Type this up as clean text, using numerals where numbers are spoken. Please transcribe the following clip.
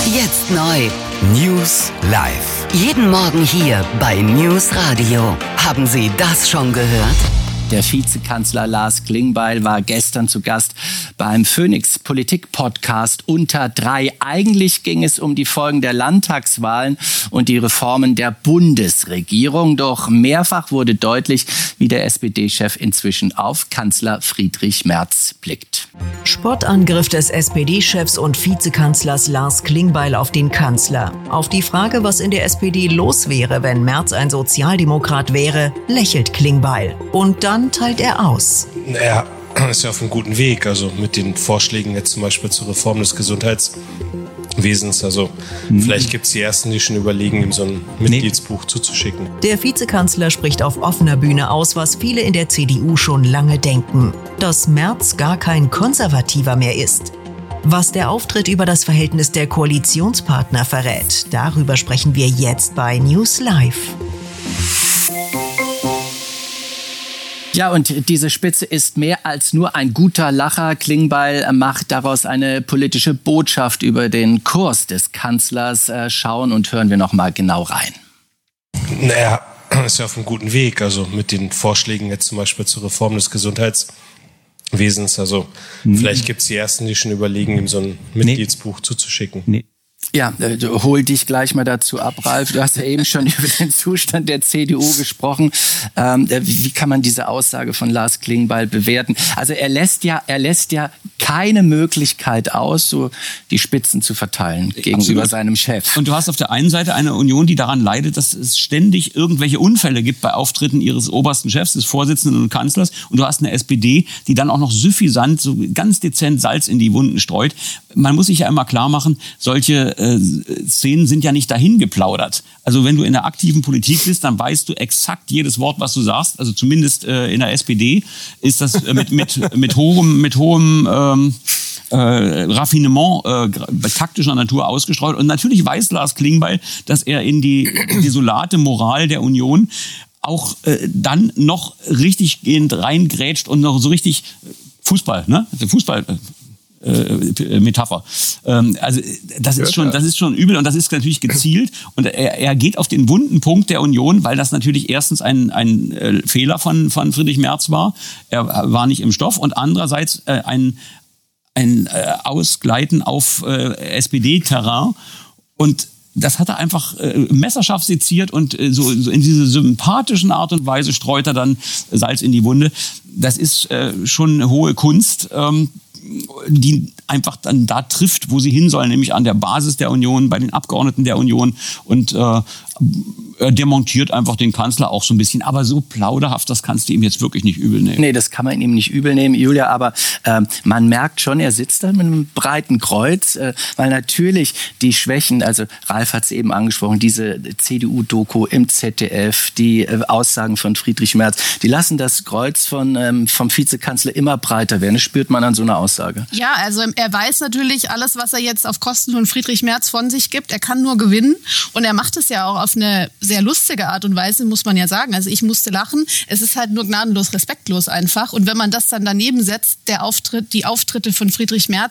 Jetzt neu. News live. Jeden Morgen hier bei News Radio. Haben Sie das schon gehört? Der Vizekanzler Lars Klingbeil war gestern zu Gast beim Phoenix Politik Podcast unter 3. Eigentlich ging es um die Folgen der Landtagswahlen und die Reformen der Bundesregierung. Doch mehrfach wurde deutlich, wie der SPD-Chef inzwischen auf Kanzler Friedrich Merz blickt. Spottangriff des SPD-Chefs und Vizekanzlers Lars Klingbeil auf den Kanzler. Auf die Frage, was in der SPD los wäre, wenn Merz ein Sozialdemokrat wäre, lächelt Klingbeil. Und dann teilt er aus. Er ist ja auf einem guten Weg, also mit den Vorschlägen jetzt zum Beispiel zur Reform des Gesundheitswesens. Also vielleicht gibt es die Ersten, die schon überlegen, ihm so ein Mitgliedsbuch zuzuschicken. Der Vizekanzler spricht auf offener Bühne aus, was viele in der CDU schon lange denken. Dass Merz gar kein Konservativer mehr ist. Was der Auftritt über das Verhältnis der Koalitionspartner verrät, darüber sprechen wir jetzt bei News Live. Ja, und diese Spitze ist mehr als nur ein guter Lacher. Klingbeil macht daraus eine politische Botschaft über den Kurs des Kanzlers. Schauen und hören wir noch mal genau rein. Er ist ja auf einem guten Weg, also mit den Vorschlägen jetzt zum Beispiel zur Reform des Gesundheitswesens. Also vielleicht gibt es die Ersten, die schon überlegen, ihm so ein Mitgliedsbuch zuzuschicken. Ja, hol dich gleich mal dazu ab, Ralf. Du hast ja eben schon über den Zustand der CDU gesprochen. Wie kann man diese Aussage von Lars Klingbeil bewerten? Also er lässt ja keine Möglichkeit aus, so die Spitzen zu verteilen gegenüber seinem Chef. Und du hast auf der einen Seite eine Union, die daran leidet, dass es ständig irgendwelche Unfälle gibt bei Auftritten ihres obersten Chefs, des Vorsitzenden und Kanzlers. Und du hast eine SPD, die dann auch noch suffisant, so ganz dezent Salz in die Wunden streut. Man muss sich ja immer klar machen, solche Szenen sind ja nicht dahin geplaudert. Also wenn du in der aktiven Politik bist, dann weißt du exakt jedes Wort, was du sagst. Also zumindest in der SPD ist das mit hohem Raffinement taktischer Natur ausgestreut. Und natürlich weiß Lars Klingbeil, dass er in die desolate Moral der Union auch dann noch richtig gehend reingrätscht und noch so richtig Fußball, ne? Metapher. Also das ist schon übel und das ist natürlich gezielt und er geht auf den wunden Punkt der Union, weil das natürlich erstens ein Fehler von Friedrich Merz war. Er war nicht im Stoff und andererseits ein Ausgleiten auf SPD-Terrain und das hat er einfach messerscharf seziert und so in diese sympathischen Art und Weise streut er dann Salz in die Wunde. Das ist schon eine hohe Kunst, die einfach dann da trifft, wo sie hin sollen, nämlich an der Basis der Union, bei den Abgeordneten der Union und demontiert einfach den Kanzler auch so ein bisschen. Aber so plauderhaft, das kannst du ihm jetzt wirklich nicht übel nehmen. Nee, das kann man ihm nicht übel nehmen, Julia, aber man merkt schon, er sitzt da mit einem breiten Kreuz, weil natürlich die Schwächen, also Ralf hat es eben angesprochen, diese CDU-Doku im ZDF, die Aussagen von Friedrich Merz, die lassen das Kreuz vom Vizekanzler immer breiter werden. Das spürt man an so einer Aussage. Ja, also er weiß natürlich alles, was er jetzt auf Kosten von Friedrich Merz von sich gibt. Er kann nur gewinnen und er macht es ja auch auf eine sehr lustige Art und Weise, muss man ja sagen. Also ich musste lachen. Es ist halt nur gnadenlos respektlos einfach. Und wenn man das dann daneben setzt, die Auftritte von Friedrich Merz,